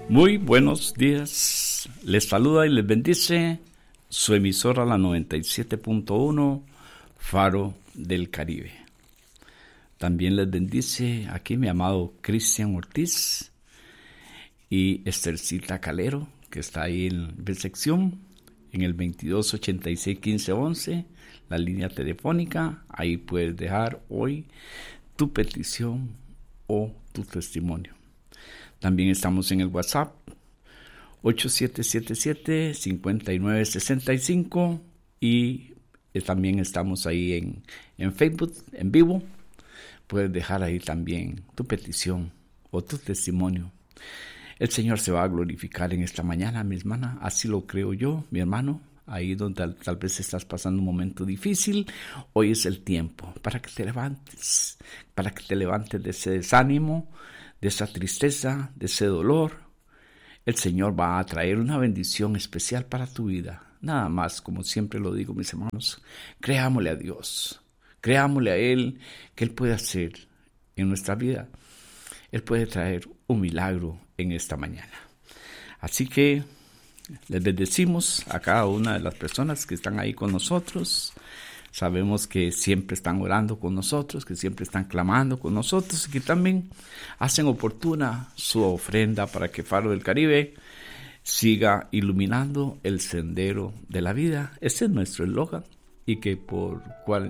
Muy buenos días, les saluda y les bendice su emisora la 97.1 Faro del Caribe. También les bendice aquí mi amado Cristian Ortiz y Esthercita Calero, que está ahí en recepción, en el 2286-1511, la línea telefónica. Ahí puedes dejar hoy tu petición o tu testimonio. También estamos en el WhatsApp 8777-5965 y también estamos ahí en Facebook en vivo. Puedes dejar ahí también tu petición o tu testimonio. El Señor se va a glorificar en esta mañana, mi hermana, así lo creo yo, mi hermano. Ahí donde tal vez estás pasando un momento difícil, hoy es el tiempo para que te levantes de ese desánimo, de esa tristeza, de ese dolor. El Señor va a traer una bendición especial para tu vida. Nada más, como siempre lo digo, mis hermanos, creámosle a Dios, creámosle a Él que Él puede hacer en nuestra vida. Él puede traer un milagro en esta mañana. Así que les bendecimos a cada una de las personas que están ahí con nosotros. Sabemos que siempre están orando con nosotros, que siempre están clamando con nosotros y que también hacen oportuna su ofrenda para que Faro del Caribe siga iluminando el sendero de la vida. Ese es nuestro eslogan y que por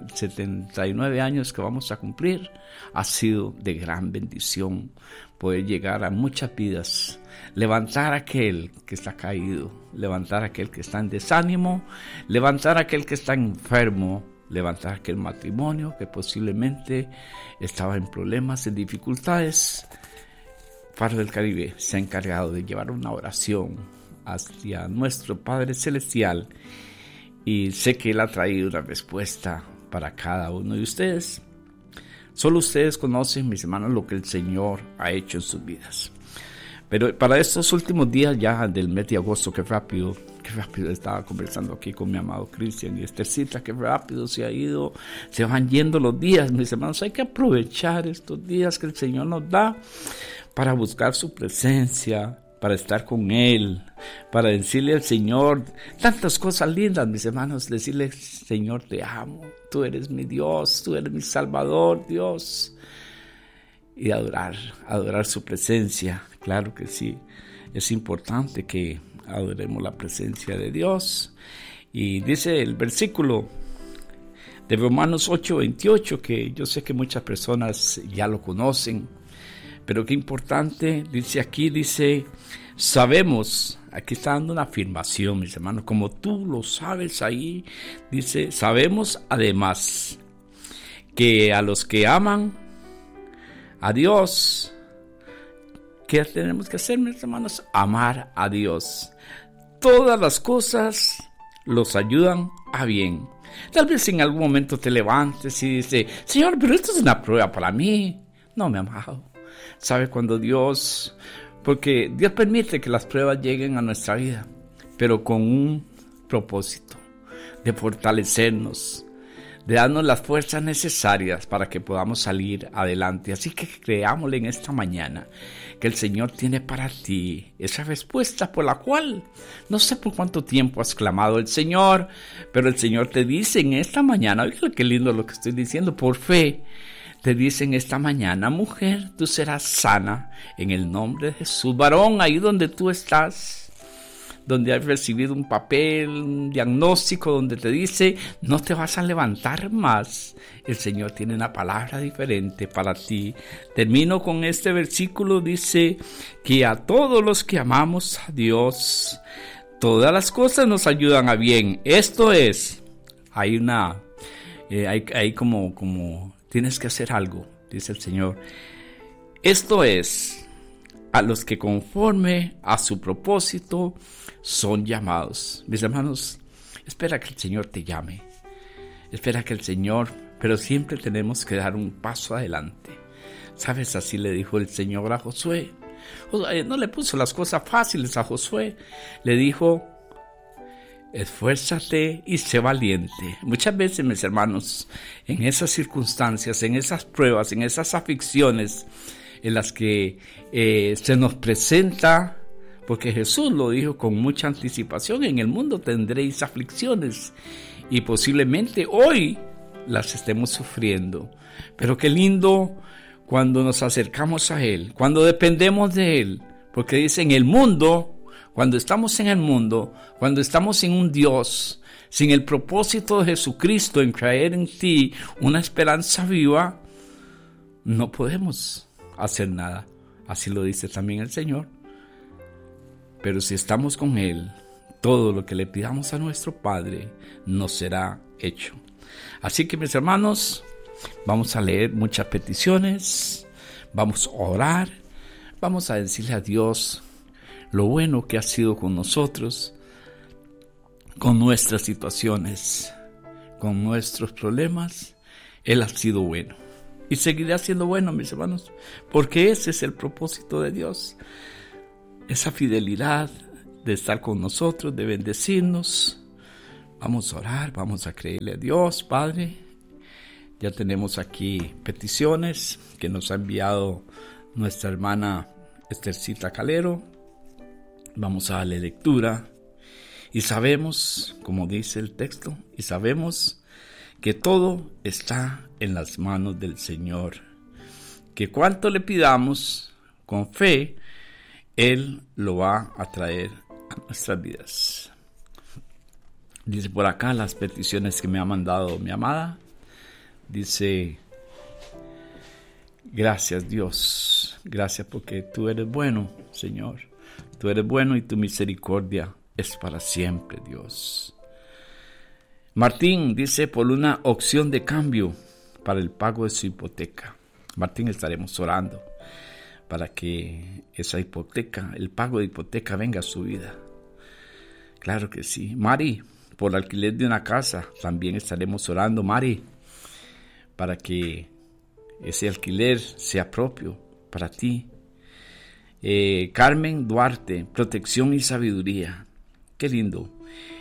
79 años que vamos a cumplir ha sido de gran bendición poder llegar a muchas vidas, levantar a aquel que está caído, levantar a aquel que está en desánimo, levantar a aquel que está enfermo, levantar aquel matrimonio que posiblemente estaba en problemas, en dificultades. Faro del Caribe se ha encargado de llevar una oración hacia nuestro Padre Celestial y sé que Él ha traído una respuesta para cada uno de ustedes. Solo ustedes conocen, mis hermanos, lo que el Señor ha hecho en sus vidas. Pero para estos últimos días ya del mes de agosto, qué rápido estaba conversando aquí con mi amado Cristian y Esthercita, qué rápido se van yendo los días, mis hermanos. Hay que aprovechar estos días que el Señor nos da para buscar su presencia, para estar con Él, para decirle al Señor tantas cosas lindas, mis hermanos. Decirle: Señor, te amo, tú eres mi Dios, tú eres mi Salvador, Dios. Y adorar su presencia. Claro que sí, es importante que adoremos la presencia de Dios. Y dice el versículo de Romanos 8:28, que yo sé que muchas personas ya lo conocen, pero qué importante, dice, sabemos, aquí está dando una afirmación, mis hermanos, como tú lo sabes ahí, dice, sabemos además que a los que aman a Dios, ¿qué tenemos que hacer, mis hermanos? Amar a Dios. Todas las cosas los ayudan a bien. Tal vez en algún momento te levantes y dices: Señor, pero esto es una prueba para mí. No, mi amado. ¿Sabe cuando Dios? Porque Dios permite que las pruebas lleguen a nuestra vida, pero con un propósito de fortalecernos, de darnos las fuerzas necesarias para que podamos salir adelante. Así que creámosle en esta mañana que el Señor tiene para ti esa respuesta por la cual no sé por cuánto tiempo has clamado al Señor, pero el Señor te dice en esta mañana, oiga qué lindo lo que estoy diciendo, por fe, te dice en esta mañana: mujer, tú serás sana en el nombre de Jesús. Varón, ahí donde tú estás, donde has recibido un papel, un diagnóstico donde te dice: no te vas a levantar más, el Señor tiene una palabra diferente para ti. Termino con este versículo, dice que a todos los que amamos a Dios, todas las cosas nos ayudan a bien. Esto es, hay como tienes que hacer algo, dice el Señor. Esto es, a los que conforme a su propósito son llamados. Mis hermanos, espera que el Señor te llame. Espera que el Señor, pero siempre tenemos que dar un paso adelante. ¿Sabes? Así le dijo el Señor a Josué. No le puso las cosas fáciles a Josué. Le dijo: esfuérzate y sé valiente. Muchas veces, mis hermanos, en esas circunstancias, en esas pruebas, en esas aflicciones en las que se nos presenta porque Jesús lo dijo con mucha anticipación: en el mundo tendréis aflicciones, y posiblemente hoy las estemos sufriendo. Pero qué lindo cuando nos acercamos a Él, cuando dependemos de Él, porque dice: en el mundo, cuando estamos en el mundo, cuando estamos sin un Dios, sin el propósito de Jesucristo en traer en ti una esperanza viva, no podemos hacer nada. Así lo dice también el Señor. Pero si estamos con Él, todo lo que le pidamos a nuestro Padre nos será hecho. Así que, mis hermanos, vamos a leer muchas peticiones, vamos a orar, vamos a decirle a Dios lo bueno que ha sido con nosotros, con nuestras situaciones, con nuestros problemas. Él ha sido bueno y seguirá siendo bueno, mis hermanos, porque ese es el propósito de Dios, esa fidelidad de estar con nosotros, de bendecirnos. Vamos a orar, vamos a creerle a Dios. Padre, ya tenemos aquí peticiones que nos ha enviado nuestra hermana Esthercita Calero. Vamos a darle lectura y sabemos, como dice el texto, y sabemos que todo está en las manos del Señor, que cuanto le pidamos con fe, Él lo va a traer a nuestras vidas. Dice por acá las peticiones que me ha mandado mi amada. Dice: gracias Dios, gracias porque tú eres bueno, Señor. Tú eres bueno y tu misericordia es para siempre, Dios. Martín dice: por una opción de cambio para el pago de su hipoteca. Martín, estaremos orando para que esa hipoteca, el pago de hipoteca, venga a su vida. Claro que sí. Mari, por el alquiler de una casa, también estaremos orando, Mari, para que ese alquiler sea propio para ti. Carmen Duarte, protección y sabiduría. Qué lindo.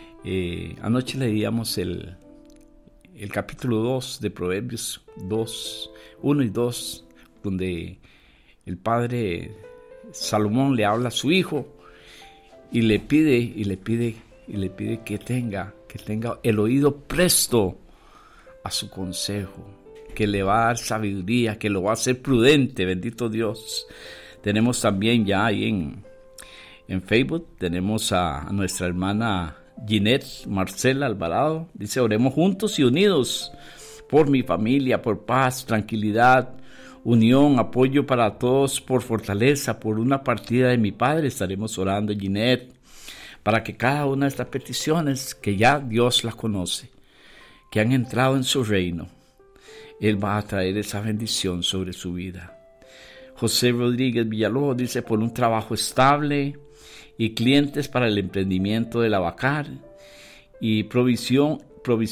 Anoche leíamos el capítulo 2 de Proverbios 2, 1 y 2, donde el padre Salomón le habla a su hijo y le pide que tenga el oído presto a su consejo, que le va a dar sabiduría, que lo va a hacer prudente. Bendito Dios. Tenemos también ya ahí en Facebook, tenemos a nuestra hermana Ginette Marcela Alvarado. Dice: oremos juntos y unidos por mi familia, por paz, tranquilidad, unión, apoyo para todos, por fortaleza, por una partida de mi padre. Estaremos orando, Ginette, para que cada una de estas peticiones, que ya Dios las conoce, que han entrado en su reino, Él va a traer esa bendición sobre su vida. José Rodríguez Villalobos dice: por un trabajo estable y clientes para el emprendimiento de Lavacar y provisión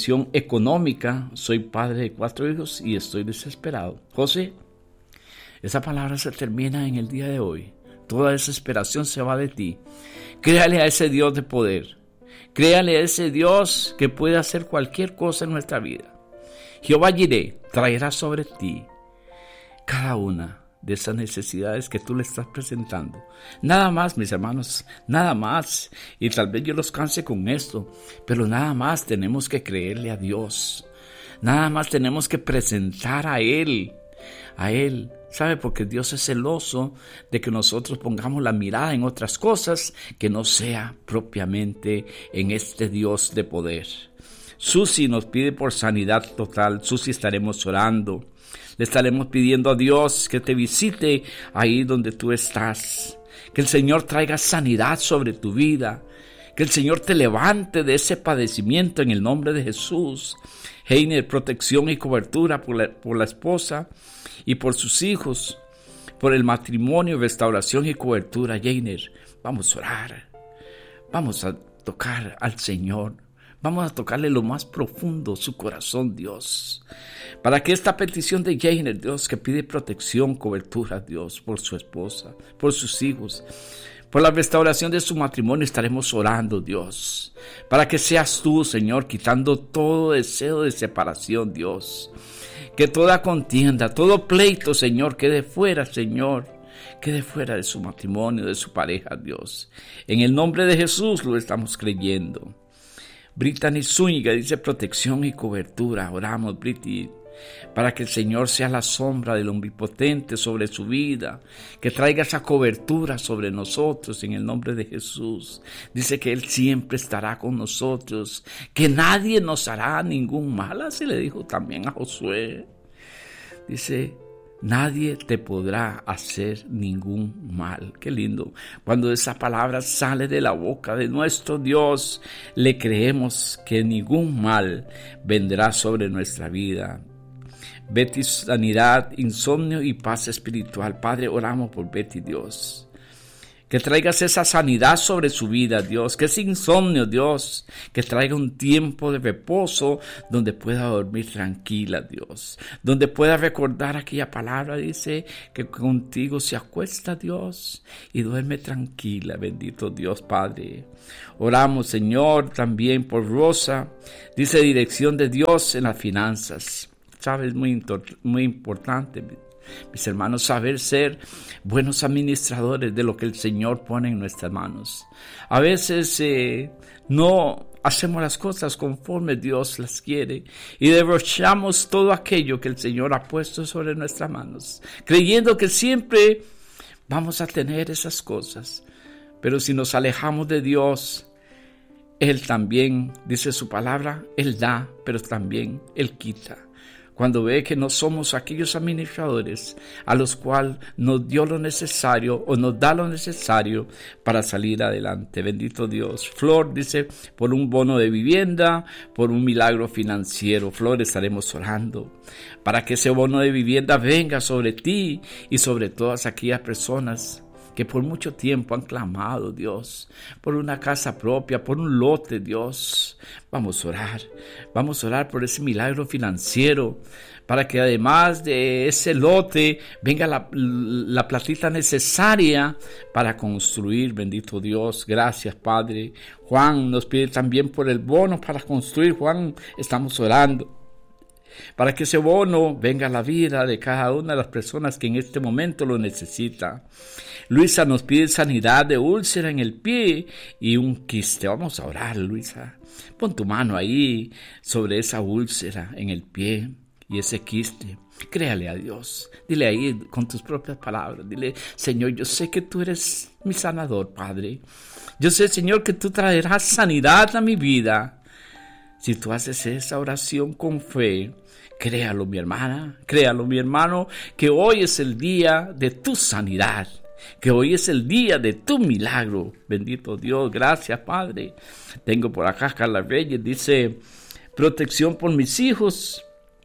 económica. Soy padre de 4 hijos y estoy desesperado. José, esa palabra se termina en el día de hoy. Toda desesperación se va de ti. Créale a ese Dios de poder. Créale a ese Dios que puede hacer cualquier cosa en nuestra vida. Jehová Jireh traerá sobre ti cada una de esas necesidades que tú le estás presentando. Nada más, mis hermanos, nada más. Y tal vez yo los canse con esto, pero nada más tenemos que creerle a Dios. Nada más tenemos que presentar a Él. ¿Sabe? Porque Dios es celoso de que nosotros pongamos la mirada en otras cosas que no sea propiamente en este Dios de poder. Susi nos pide por sanidad total. Susi, estaremos orando. Le estaremos pidiendo a Dios que te visite ahí donde tú estás. Que el Señor traiga sanidad sobre tu vida. Que el Señor te levante de ese padecimiento en el nombre de Jesús. Heiner, protección y cobertura por la esposa y por sus hijos. Por el matrimonio, restauración y cobertura. Heiner, vamos a orar. Vamos a tocar al Señor. Vamos a tocarle lo más profundo, su corazón, Dios. Para que esta petición de Jainer, Dios, que pide protección, cobertura, Dios, por su esposa, por sus hijos, por la restauración de su matrimonio, estaremos orando, Dios. Para que seas tú, Señor, quitando todo deseo de separación, Dios. Que toda contienda, todo pleito, Señor, quede fuera, Señor. quede fuera de su matrimonio, de su pareja, Dios. En el nombre de Jesús lo estamos creyendo. Brittany Zúñiga dice protección y cobertura. Oramos, Brittany, para que el Señor sea la sombra del Omnipotente sobre su vida, que traiga esa cobertura sobre nosotros en el nombre de Jesús. Dice que Él siempre estará con nosotros, que nadie nos hará ningún mal. Así le dijo también a Josué. Dice, nadie te podrá hacer ningún mal. Qué lindo. Cuando esa palabra sale de la boca de nuestro Dios, le creemos que ningún mal vendrá sobre nuestra vida. Betty, sanidad, insomnio y paz espiritual. Padre, oramos por Betty, Dios. Que traigas esa sanidad sobre su vida, Dios. Que ese insomnio, Dios, que traiga un tiempo de reposo donde pueda dormir tranquila, Dios. Donde pueda recordar aquella palabra, dice, que contigo se acuesta, Dios, y duerme tranquila, bendito Dios, Padre. Oramos, Señor, también por Rosa. Dice dirección de Dios en las finanzas. Sabes, muy importante, mis hermanos, saber ser buenos administradores de lo que el Señor pone en nuestras manos. A veces no hacemos las cosas conforme Dios las quiere y derrochamos todo aquello que el Señor ha puesto sobre nuestras manos, creyendo que siempre vamos a tener esas cosas. Pero si nos alejamos de Dios, Él también, dice su palabra, Él da, pero también Él quita. Cuando ve que no somos aquellos administradores a los cuales nos dio lo necesario o nos da lo necesario para salir adelante. Bendito Dios. Flor dice, por un bono de vivienda, por un milagro financiero. Flor, estaremos orando para que ese bono de vivienda venga sobre ti y sobre todas aquellas personas que por mucho tiempo han clamado, Dios, por una casa propia, por un lote, Dios. Vamos a orar por ese milagro financiero, para que además de ese lote venga la platita necesaria para construir, bendito Dios. Gracias, Padre. Juan nos pide también por el bono para construir. Juan, estamos orando para que ese bono venga a la vida de cada una de las personas que en este momento lo necesita. Luisa nos pide sanidad de úlcera en el pie y un quiste. Vamos a orar, Luisa. Pon tu mano ahí sobre esa úlcera en el pie y ese quiste. Créale a Dios. Dile ahí con tus propias palabras. Dile, Señor, yo sé que tú eres mi sanador, Padre. Yo sé, Señor, que tú traerás sanidad a mi vida. Si tú haces esa oración con fe, créalo, mi hermana, créalo, mi hermano, que hoy es el día de tu sanidad, que hoy es el día de tu milagro. Bendito Dios, gracias, Padre. Tengo por acá Carla Reyes, dice, protección por mis hijos.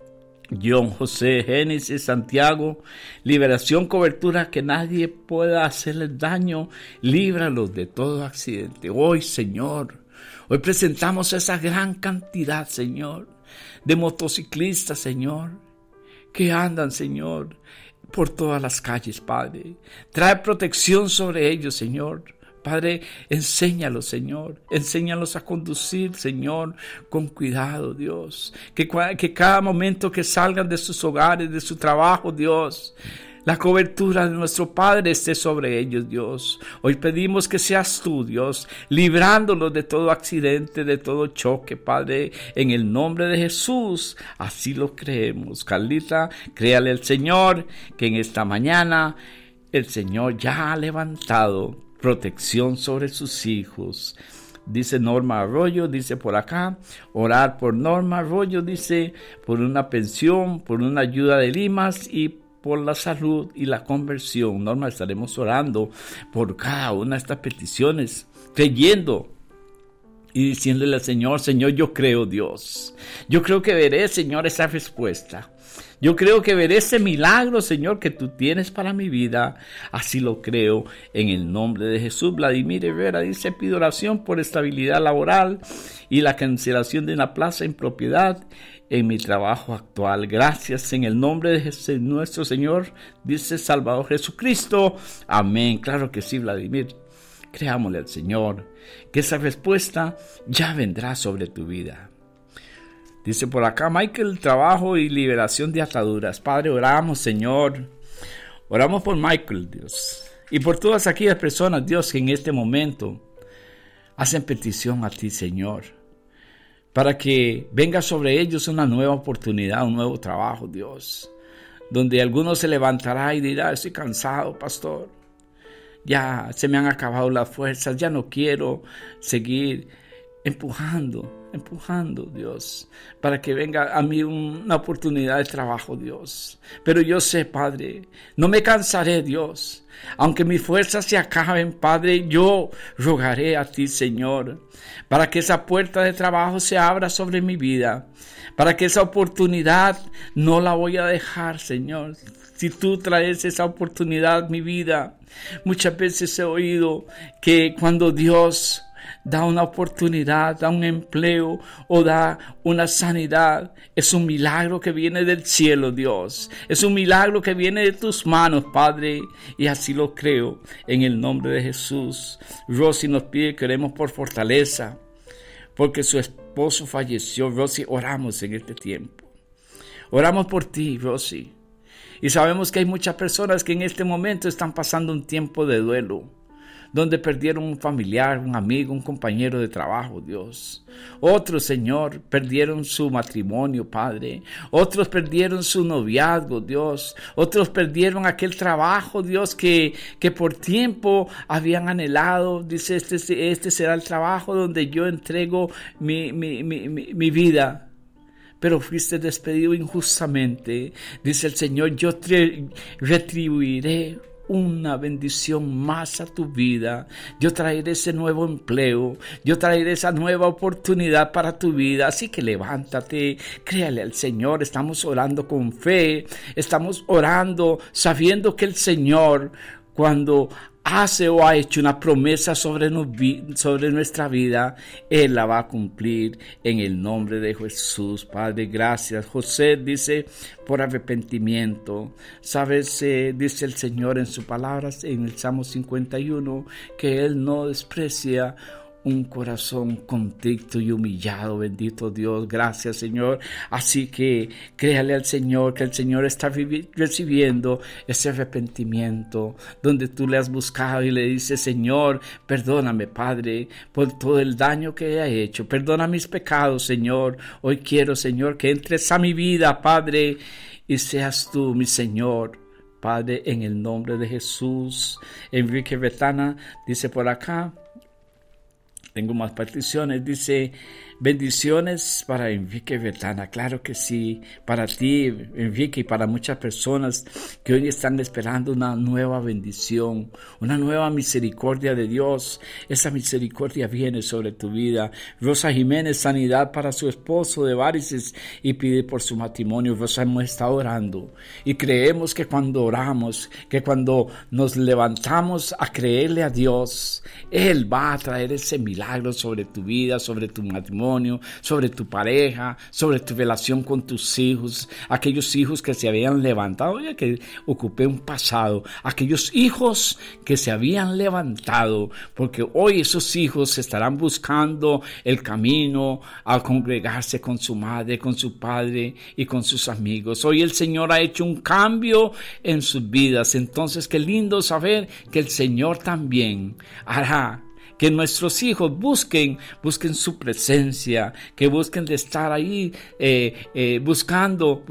John José, Génesis, Santiago, liberación, cobertura, que nadie pueda hacerles daño, líbralos de todo accidente. Hoy, Señor, hoy presentamos esa gran cantidad, Señor, de motociclistas, Señor, que andan, Señor, por todas las calles, Padre. Trae protección sobre ellos, Señor. Padre, enséñalos, Señor. Enséñalos a conducir, Señor, con cuidado, Dios. Que cada momento que salgan de sus hogares, de su trabajo, Dios, la cobertura de nuestro Padre esté sobre ellos, Dios. Hoy pedimos que seas tú, Dios, librándolos de todo accidente, de todo choque, Padre, en el nombre de Jesús. Así lo creemos. Carlita, créale al Señor que en esta mañana el Señor ya ha levantado protección sobre sus hijos. Dice Norma Arroyo, dice por acá, orar por Norma Arroyo, dice, por una pensión, por una ayuda de Limas y por la salud y la conversión. Norma, estaremos orando por cada una de estas peticiones, creyendo y diciéndole al Señor, Señor, yo creo, Dios. Yo creo que veré, Señor, esa respuesta. Yo creo que veré ese milagro, Señor, que tú tienes para mi vida. Así lo creo en el nombre de Jesús. Vladimir Herrera dice, pido oración por estabilidad laboral y la cancelación de una plaza en propiedad en mi trabajo actual. Gracias en el nombre de nuestro Señor, dice Salvador Jesucristo. Amén. Claro que sí, Vladimir. Creámosle al Señor que esa respuesta ya vendrá sobre tu vida. Dice por acá Michael, trabajo y liberación de ataduras. Padre, oramos, Señor. Oramos por Michael, Dios, y por todas aquellas personas, Dios, que en este momento hacen petición a ti, Señor, para que venga sobre ellos una nueva oportunidad, un nuevo trabajo, Dios, donde alguno se levantará y dirá: estoy cansado, pastor, ya se me han acabado las fuerzas, ya no quiero seguir empujando, Dios, para que venga a mí una oportunidad de trabajo, Dios. Pero yo sé, Padre, no me cansaré, Dios. Aunque mis fuerzas se acaben, Padre, yo rogaré a ti, Señor, para que esa puerta de trabajo se abra sobre mi vida, para que esa oportunidad no la voy a dejar, Señor. Si tú traes esa oportunidad a mi vida, muchas veces he oído que cuando Dios da una oportunidad, da un empleo o da una sanidad, es un milagro que viene del cielo, Dios. Es un milagro que viene de tus manos, Padre, y así lo creo en el nombre de Jesús. Rosy nos pide que oremos por fortaleza, porque su esposo falleció. Rosy, oramos en este tiempo. Oramos por ti, Rosy. Y sabemos que hay muchas personas que en este momento están pasando un tiempo de duelo, donde perdieron un familiar, un amigo, un compañero de trabajo, Dios. Otros, Señor, perdieron su matrimonio, Padre. Otros perdieron su noviazgo, Dios. Otros perdieron aquel trabajo, Dios, que por tiempo habían anhelado. Dice, este será el trabajo donde yo entrego mi vida. Pero fuiste despedido injustamente. Dice el Señor: yo te retribuiré una bendición más a tu vida. Yo traeré ese nuevo empleo. Yo traeré esa nueva oportunidad para tu vida. Así que levántate, créale al Señor. Estamos orando con fe. Estamos orando sabiendo que el Señor, cuando hace o ha hecho una promesa sobre nuestra vida, Él la va a cumplir en el nombre de Jesús. Padre, gracias. José dice: por arrepentimiento. Sabes, dice el Señor en sus palabras en el Salmo 51, que Él no desprecia un corazón contrito y humillado. Bendito Dios, gracias, Señor. Así que créale al Señor que el Señor está recibiendo ese arrepentimiento, donde tú le has buscado y le dices: Señor, perdóname, Padre, por todo el daño que he hecho. Perdona mis pecados, Señor. Hoy quiero, Señor, que entres a mi vida, Padre, y seas tú mi Señor. Padre, en el nombre de Jesús. Enrique Betana dice por acá, tengo más peticiones, dice: bendiciones para Enrique Betana. Claro que sí, para ti, Enrique, y para muchas personas que hoy están esperando una nueva bendición, una nueva misericordia de Dios. Esa misericordia viene sobre tu vida. Rosa Jiménez, sanidad para su esposo de varices y pide por su matrimonio. Rosa, hemos estado orando y creemos que cuando oramos, que cuando nos levantamos a creerle a Dios, Él va a traer ese milagro sobre tu vida, sobre tu matrimonio, sobre tu pareja, sobre tu relación con tus hijos, aquellos hijos que se habían levantado, ya que ocupé un pasado, aquellos hijos que se habían levantado, porque hoy esos hijos estarán buscando el camino a congregarse con su madre, con su padre y con sus amigos. Hoy el Señor ha hecho un cambio en sus vidas. Entonces, qué lindo saber que el Señor también hará que nuestros hijos busquen su presencia, que busquen de estar ahí buscando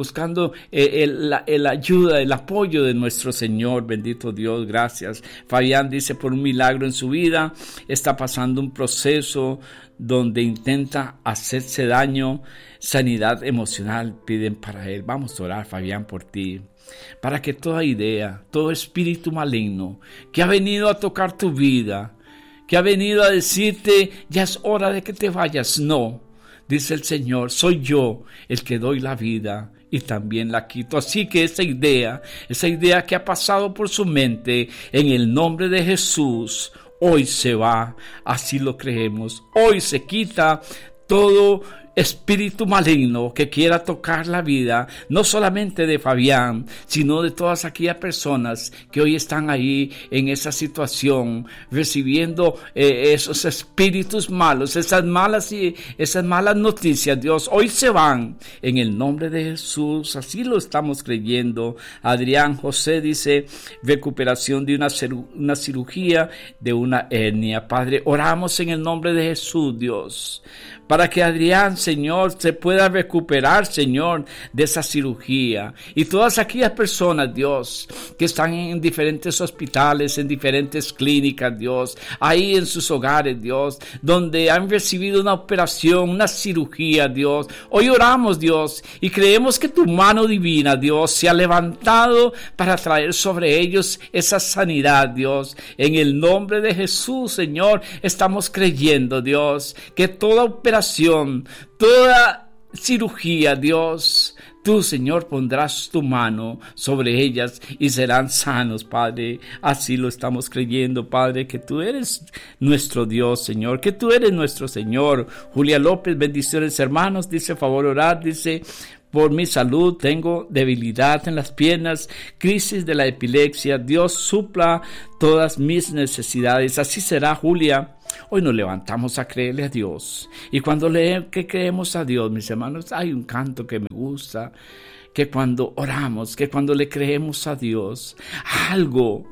la ayuda, el apoyo de nuestro Señor. Bendito Dios, gracias. Fabián dice: por un milagro en su vida, está pasando un proceso donde intenta hacerse daño, sanidad emocional, piden para él. Vamos a orar, Fabián, por ti, para que toda idea, todo espíritu maligno que ha venido a tocar tu vida, que ha venido a decirte: ya es hora de que te vayas. No, dice el Señor: soy yo el que doy la vida y también la quito. Así que esa idea que ha pasado por su mente, en el nombre de Jesús, hoy se va. Así lo creemos. Hoy se quita todo espíritu maligno que quiera tocar la vida, no solamente de Fabián, sino de todas aquellas personas que hoy están ahí en esa situación, recibiendo esos espíritus malos, esas malas noticias, Dios, hoy se van en el nombre de Jesús. Así lo estamos creyendo. Adrián José dice, recuperación de una cirugía de una hernia. Padre, oramos en el nombre de Jesús, Dios, para que Adrián, Señor, se pueda recuperar, Señor, de esa cirugía. Y todas aquellas personas, Dios, que están en diferentes hospitales, en diferentes clínicas, Dios, ahí en sus hogares, Dios, donde han recibido una operación, una cirugía, Dios. Hoy oramos, Dios, y creemos que tu mano divina, Dios, se ha levantado para traer sobre ellos esa sanidad, Dios. En el nombre de Jesús, Señor, estamos creyendo, Dios, que toda operación, toda cirugía, Dios, tú, Señor, pondrás tu mano sobre ellas y serán sanos, Padre. Así lo estamos creyendo, Padre, que tú eres nuestro Dios, Señor, que tú eres nuestro Señor. Julia López, bendiciones, hermanos, dice, favor orar, dice, por mi salud, tengo debilidad en las piernas, crisis de la epilepsia, Dios supla todas mis necesidades. Así será, Julia. Hoy nos levantamos a creerle a Dios. Y cuando que creemos a Dios, mis hermanos, hay un canto que me gusta, que cuando oramos, que cuando le creemos a Dios, algo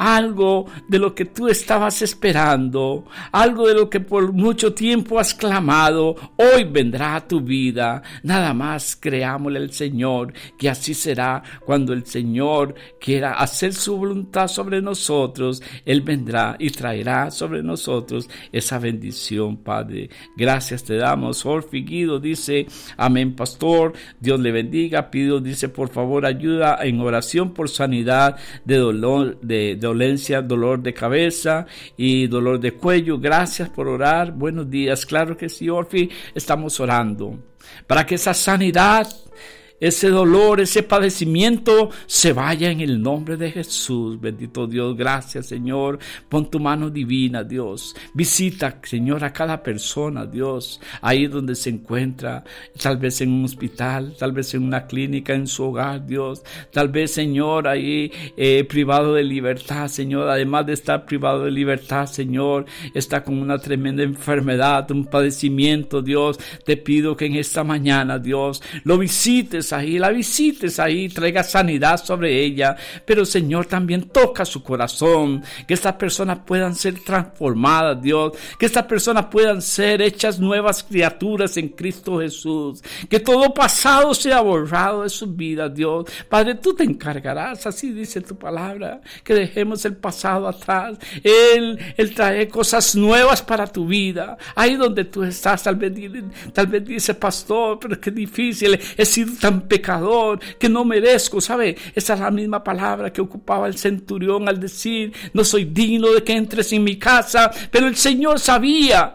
de lo que tú estabas esperando, algo de lo que por mucho tiempo has clamado, hoy vendrá a tu vida. Nada más creámosle al Señor, que así será. Cuando el Señor quiera hacer su voluntad sobre nosotros, Él vendrá y traerá sobre nosotros esa bendición, Padre. Gracias te damos. Orfi Guido dice, amén, pastor, Dios le bendiga. Pido, dice, por favor, ayuda en oración por sanidad de dolor, de dolencia, dolor de cabeza y dolor de cuello. Gracias por orar. Buenos días. Claro que sí, Orfi, estamos orando para que esa sanidad, ese dolor, ese padecimiento se vaya en el nombre de Jesús. Bendito Dios, gracias, Señor. Pon tu mano divina, Dios. Visita, Señor, a cada persona, Dios, ahí donde se encuentra, tal vez en un hospital, tal vez en una clínica, en su hogar, Dios. Tal vez, Señor, ahí privado de libertad, Señor. Además de estar privado de libertad, Señor, está con una tremenda enfermedad, un padecimiento, Dios. Te pido que en esta mañana, Dios, lo visites ahí, la visites ahí, traiga sanidad sobre ella, pero Señor, también toca su corazón, que estas personas puedan ser transformadas, Dios, que estas personas puedan ser hechas nuevas criaturas en Cristo Jesús, que todo pasado sea borrado de sus vidas, Dios. Padre, tú te encargarás, así dice tu palabra, que dejemos el pasado atrás. Él trae cosas nuevas para tu vida, ahí donde tú estás. Tal vez dice, pastor, pero qué difícil, he sido tan pecador que no merezco, ¿sabe? Esa es la misma palabra que ocupaba el centurión al decir, no soy digno de que entres en mi casa, pero el Señor sabía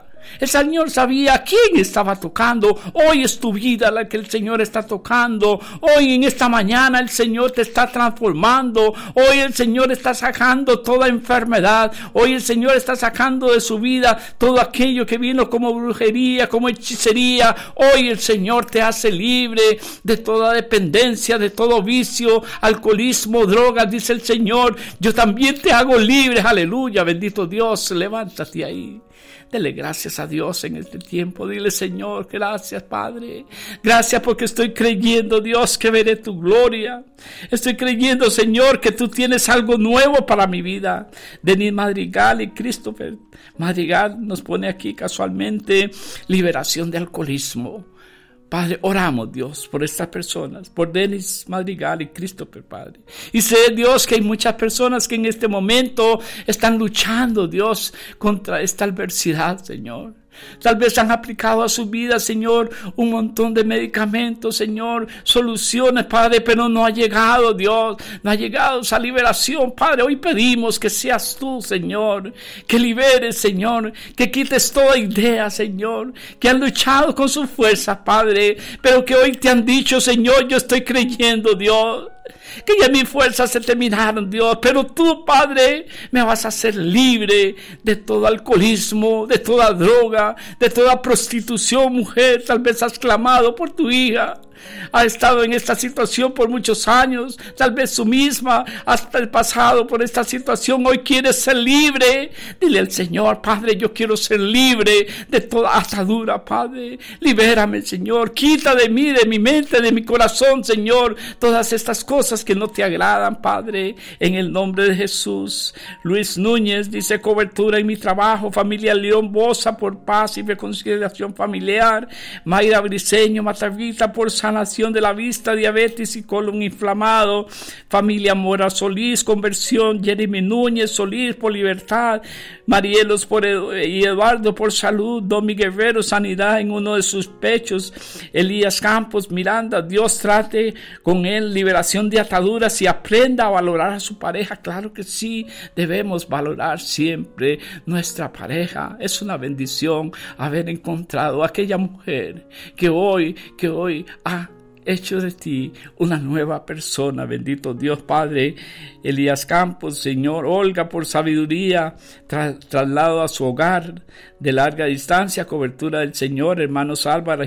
a quién estaba tocando. Hoy es tu vida la que el Señor está tocando. Hoy en esta mañana el Señor te está transformando. Hoy el Señor está sacando toda enfermedad. Hoy el Señor está sacando de su vida todo aquello que vino como brujería, como hechicería. Hoy el Señor te hace libre de toda dependencia, de todo vicio, alcoholismo, drogas, dice el Señor. Yo también te hago libre. Aleluya, bendito Dios. Levántate ahí. Dele gracias a Dios en este tiempo. Dile, Señor, gracias, Padre. Gracias porque estoy creyendo, Dios, que veré tu gloria. Estoy creyendo, Señor, que tú tienes algo nuevo para mi vida. Denis Madrigal y Christopher Madrigal nos pone aquí casualmente liberación de alcoholismo. Padre, oramos, Dios, por estas personas, por Denis Madrigal y Christopher, Padre. Y sé, Dios, que hay muchas personas que en este momento están luchando, Dios, contra esta adversidad, Señor. Tal vez han aplicado a su vida, Señor, un montón de medicamentos, Señor, soluciones, Padre, pero no ha llegado, Dios, no ha llegado esa liberación, Padre. Hoy pedimos que seas tú, Señor, que liberes, Señor, que quites toda idea, Señor, que han luchado con sus fuerzas, Padre, pero que hoy te han dicho, Señor, yo estoy creyendo, Dios. que ya mis fuerzas se terminaron, Dios, pero tú, Padre, me vas a hacer libre de todo alcoholismo, de toda droga, de toda prostitución. Mujer, tal vez has clamado por tu hija, ha estado en esta situación por muchos años, tal vez tú misma has pasado por esta situación, hoy quieres ser libre. Dile al Señor: Padre, yo quiero ser libre de toda atadura, Padre, libérame, Señor, quita de mí, de mi mente, de mi corazón, Señor, todas estas cosas que no te agradan, Padre, en el nombre de Jesús. Luis Núñez dice: cobertura en mi trabajo. Familia León Bosa, por paz y reconciliación familiar. Mayra Briceño Matavita, por sanación de la vista, diabetes y colon inflamado. Familia Mora Solís, conversión. Jeremy Núñez Solís, por libertad. Marielos y Eduardo, por salud. Domi Guerrero, sanidad en uno de sus pechos. Elías Campos Miranda, Dios trate con él, liberación de ataduras y aprenda a valorar a su pareja. Claro que sí, debemos valorar siempre nuestra pareja. Es una bendición haber encontrado a aquella mujer que hoy ha hecho de ti una nueva persona. Bendito Dios Padre. Elías Campos, Señor. Olga, por sabiduría, traslado a su hogar de larga distancia, cobertura del Señor. Hermanos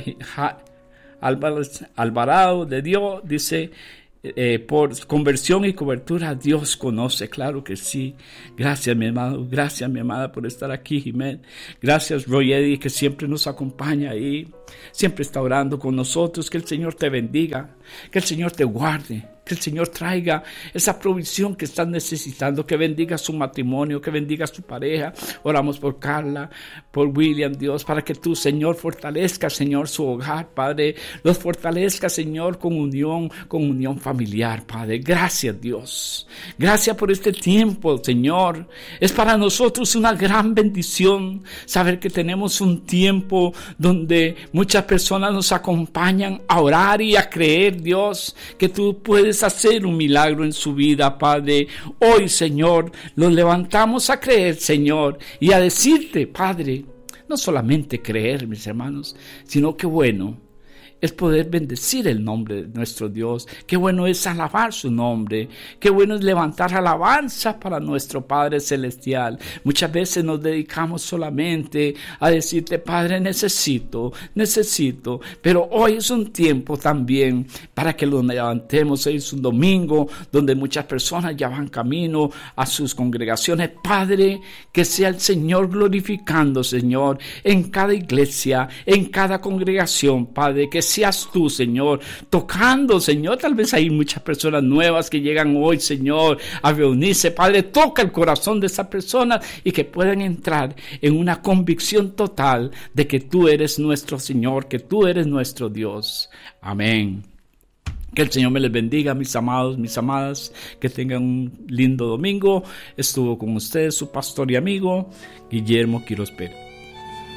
Alvarado de Dios, dice: por conversión y cobertura, Dios conoce. Claro que sí. Gracias, mi amado, gracias, mi amada, por estar aquí, Jiménez. Gracias, Roy Eddy, que siempre nos acompaña ahí, siempre está orando con nosotros. Que el Señor te bendiga, que el Señor te guarde, que el Señor traiga esa provisión que estás necesitando, que bendiga su matrimonio, que bendiga su pareja. Oramos por Carla, por William, Dios, para que tú, Señor, fortalezca, Señor, su hogar, Padre, los fortalezca, Señor, con unión familiar, Padre. Gracias, Dios. Gracias por este tiempo, Señor. Es para nosotros una gran bendición saber que tenemos un tiempo donde muchas personas nos acompañan a orar y a creer, Dios, que tú puedes hacer un milagro en su vida, Padre. Hoy, Señor, nos levantamos a creer, Señor, y a decirte, Padre, no solamente creer, mis hermanos, sino que bueno es poder bendecir el nombre de nuestro Dios. Qué bueno es alabar su nombre. Qué bueno es levantar alabanza para nuestro Padre Celestial. Muchas veces nos dedicamos solamente a decirte: Padre, necesito. Pero hoy es un tiempo también para que nos levantemos. Hoy es un domingo donde muchas personas ya van camino a sus congregaciones. Padre, que sea el Señor glorificando, Señor, en cada iglesia, en cada congregación, Padre, que seas tú, Señor, tocando, Señor. Tal vez hay muchas personas nuevas que llegan hoy, Señor, a reunirse. Padre, toca el corazón de esas personas y que puedan entrar en una convicción total de que tú eres nuestro Señor, que tú eres nuestro Dios. Amén. Que el Señor me les bendiga, mis amados, mis amadas. Que tengan un lindo domingo. Estuvo con ustedes su pastor y amigo, Guillermo Quiroz Pérez.